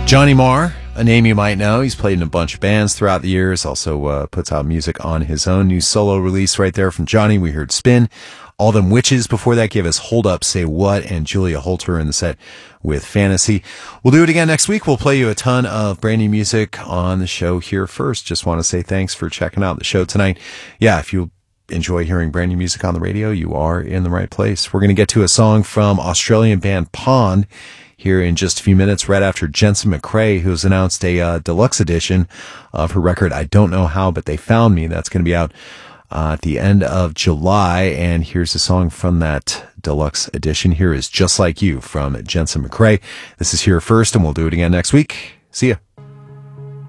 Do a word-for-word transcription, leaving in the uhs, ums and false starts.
Johnny Marr, a name you might know. He's played in a bunch of bands throughout the years, also uh, puts out music on his own. New solo release right there from Johnny. We heard Spin. All Them Witches before that gave us Hold Up, Say What, and Julia Holter in the set with Fantasy. We'll do it again next week. We'll play you a ton of brand new music on the show here first. Just want to say thanks for checking out the show tonight. Yeah, if you enjoy hearing brand new music on the radio, you are in the right place. We're going to get to a song from Australian band Pond here in just a few minutes, right after Jensen McCrae, who's announced a uh, deluxe edition of her record, I Don't Know How, But They Found Me. That's going to be out uh, at the end of July, and here's a song from that deluxe edition. Here is Just Like You from Jensen McCrae. This is Here First, and we'll do it again next week. See ya.